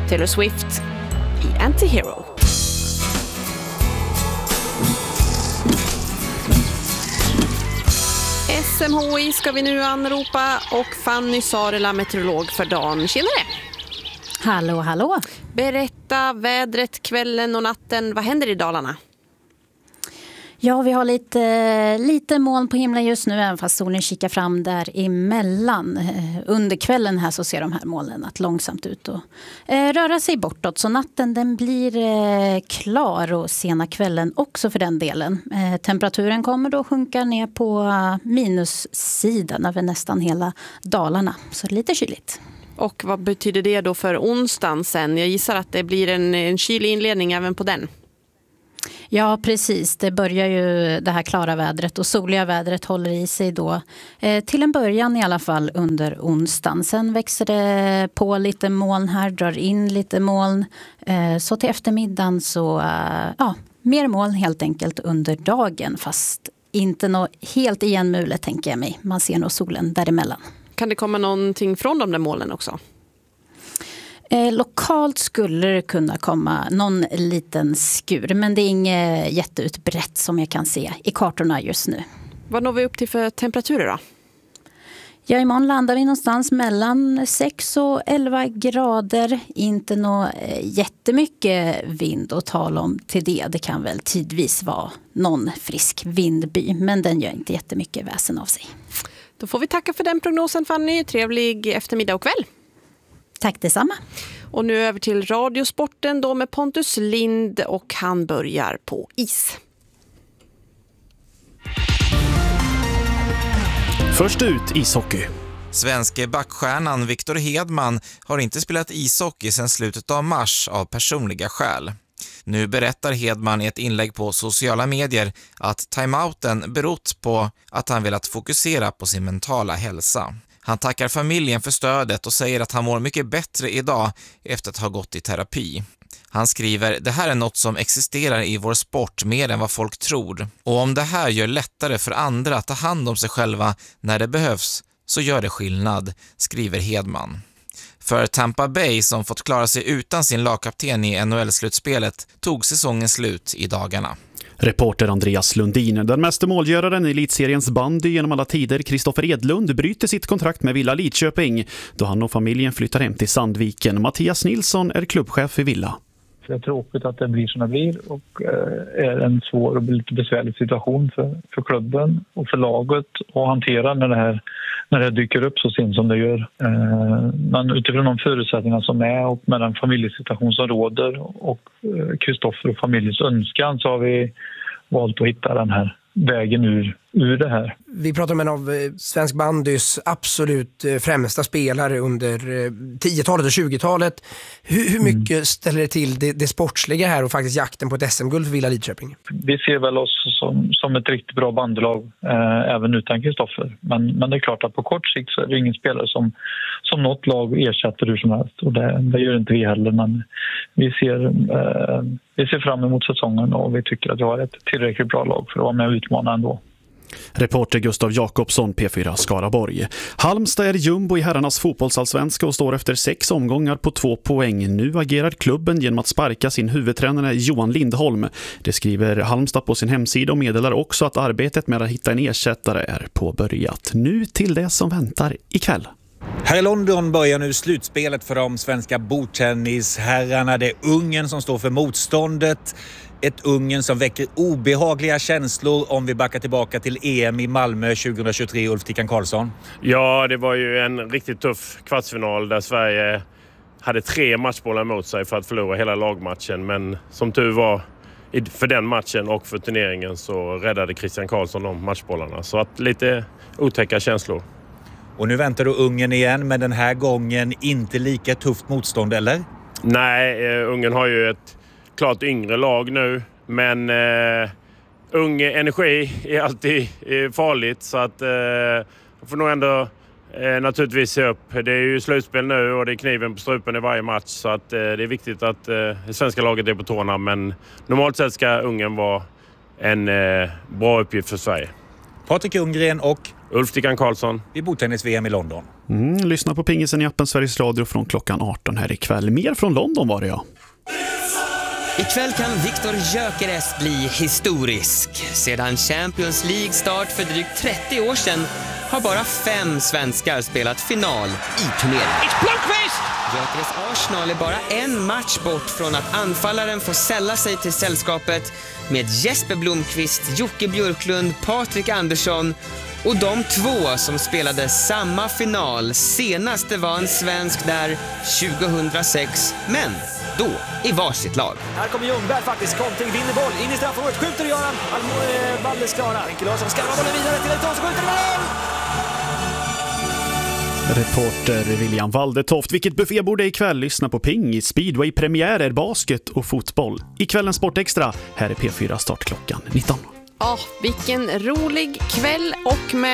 Taylor Swift i Antihero. SMHI ska vi nu anropa och Fanny Sarela, meteorolog för dagen. Tjenare! Hallå, hallå! Berätta vädret kvällen och natten. Vad händer i Dalarna? Ja, vi har lite moln på himlen just nu, även fast solen kikar fram där emellan. Under kvällen här så ser de här molnen att långsamt ut och röra sig bortåt. Så natten den blir klar och sena kvällen också för den delen. Temperaturen kommer då sjunka ner på minussidan över nästan hela Dalarna. Så det är lite kyligt. Och vad betyder det då för onsdagen sen? Jag gissar att det blir en kylig inledning även på den. Ja, precis. Det börjar ju det här klara vädret och soliga vädret håller i sig då till en början i alla fall under onsdagen. Sen växer det på lite moln här, drar in lite moln. Så till eftermiddagen så mer moln helt enkelt under dagen, fast inte något helt igenmulet tänker jag mig. Man ser nog solen däremellan. Kan det komma någonting från de där molnen också? Lokalt skulle det kunna komma någon liten skur, men det är inget jätteutbrett som jag kan se i kartorna just nu. Vad når vi upp till för temperaturer då? Ja, imorgon landar vi någonstans mellan 6 och 11 grader. Inte något jättemycket vind att tala om till det. Det kan väl tidvis vara någon frisk vindby, men den gör inte jättemycket väsen av sig. Då får vi tacka för den prognosen, Fanny. Trevlig eftermiddag och kväll. Tack detsamma. Och nu över till radiosporten då med Pontus Lind, och han börjar på is. Först ut ishockey. Svenske backstjärnan Victor Hedman har inte spelat ishockey sedan slutet av mars av personliga skäl. Nu berättar Hedman i ett inlägg på sociala medier att timeouten berott på att han velat fokusera på sin mentala hälsa. Han tackar familjen för stödet och säger att han mår mycket bättre idag efter att ha gått i terapi. Han skriver: "Det här är något som existerar i vår sport mer än vad folk tror. Och om det här gör lättare för andra att ta hand om sig själva när det behövs, så gör det skillnad", skriver Hedman. För Tampa Bay, som fått klara sig utan sin lagkapten i NHL-slutspelet, tog säsongen slut i dagarna. Reporter Andreas Lundin. Den meste målgöraren i elitseriens bandy genom alla tider, Kristoffer Edlund, bryter sitt kontrakt med Villa Lidköping då han och familjen flyttar hem till Sandviken. Mattias Nilsson är klubbchef för Villa. Det är tråkigt att det blir som det blir och är en svår och lite besvärlig situation för klubben och för laget att hantera när det dyker upp så sent som det gör. Men utifrån de förutsättningar som är och med den familjesituation som råder och Kristoffer och familjens önskan, så har vi valt att hitta den här vägen ur det här. Vi pratar om en av svensk bandys absolut främsta spelare under 10-talet och 20-talet. Hur mycket ställer det till det sportsliga här och faktiskt jakten på ett SM-guld för Villa Lidköping? Vi ser väl oss som ett riktigt bra bandelag även utan Kristoffer. Men det är klart att på kort sikt så är det ingen spelare som något lag ersätter hur som helst. Och det gör inte vi heller, men vi ser fram emot säsongen och vi tycker att vi har ett tillräckligt bra lag för att vara med och utmana ändå. Reporter Gustav Jakobsson, P4 Skaraborg. Halmstad är jumbo i herrarnas fotbollsallsvenska och står efter 6 omgångar på 2 poäng. Nu agerar klubben genom att sparka sin huvudtränare Johan Lindholm. Det skriver Halmstad på sin hemsida och meddelar också att arbetet med att hitta en ersättare är påbörjat. Nu till det som väntar ikväll. Här i London börjar nu slutspelet för de svenska bordtennisherrarna. Det är Ungern som står för motståndet. Ett Ungern som väcker obehagliga känslor om vi backar tillbaka till EM i Malmö 2023, Ulf Tickan Karlsson. Ja, det var ju en riktigt tuff kvartsfinal där Sverige hade 3 matchbollar mot sig för att förlora hela lagmatchen. Men som tur var för den matchen och för turneringen så räddade Christian Karlsson de matchbollarna. Så att lite otäcka känslor. Och nu väntar du Ungern igen, men den här gången inte lika tufft motstånd, eller? Nej, Ungern har ju ett klart yngre lag nu, men ung energi är alltid farligt, så att jag får nog ändå naturligtvis se upp. Det är ju slutspel nu och det är kniven på strupen i varje match, så att det är viktigt att det svenska laget är på tårna, men normalt sett ska Ungern vara en bra uppgift för Sverige. Patrik Ljunggren och Ulf Tickan Karlsson i bordtennis-VM i London. Lyssna på Pingisen i appen Sveriges Radio från klockan 18 här ikväll. Mer från London var det, ja. Ikväll kan Viktor Gyökeres bli historisk. Sedan Champions League-start för drygt 30 år sedan har bara 5 svenskar spelat final i turneringen. Gyökeres Arsenal är bara en match bort från att anfallaren får sälla sig till sällskapet med Jesper Blomqvist, Jocke Björklund, Patrik Andersson och de 2 som spelade samma final. Senaste var en svensk där 2006, men då i varsitt lag. Här kommer Ljungberg faktiskt, kontring, vinner boll, in i straffområdet, skjuter Göran, Valdes klara. Henke Larsson skarvar bollen vidare till ett skjuter i mål! Reporter William Waldetoft. Vilket buffébord är ikväll? Lyssna på Pingis, speedway, premiärer, basket och fotboll. I kvällens Sportextra, här är P4 startklockan 19. Ja, vilken rolig kväll och med